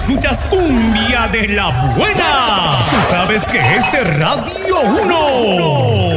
escuchas cumbia de la buena. Tú sabes que es de Radio 1.